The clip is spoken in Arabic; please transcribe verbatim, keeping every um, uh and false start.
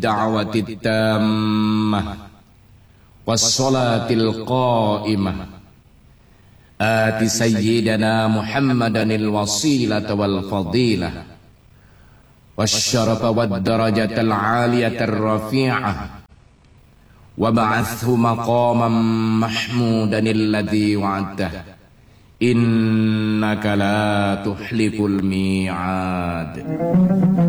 الدعوة التامة والصلاة القائمة آت سيدنا محمدا الوسيلة والفضيلة والشرف والدرجة العالية الرفيعة وابعثه مقاما محمودا الذي وعدته إنك لا تخلف الميعاد.